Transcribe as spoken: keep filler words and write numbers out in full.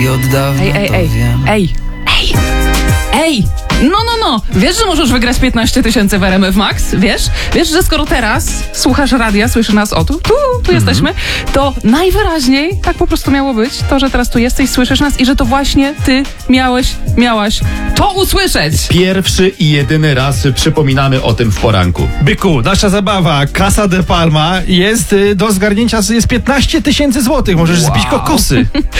I od dawna Ej, ej, to ej, wiem. ej, ej, ej! No, no, no! Wiesz, że możesz wygrać piętnaście tysięcy w R M F Max? Wiesz? Wiesz, że skoro teraz słuchasz radia, słyszysz nas, o tu, tu, tu jesteśmy, to najwyraźniej tak po prostu miało być, to, że teraz tu jesteś, słyszysz nas i że to właśnie ty miałeś, miałaś to usłyszeć! Pierwszy i jedyny raz przypominamy o tym w poranku. Byku, nasza zabawa Casa de Palma jest y, do zgarnięcia, jest piętnaście tysięcy złotych. Możesz Wow. zbić kokosy.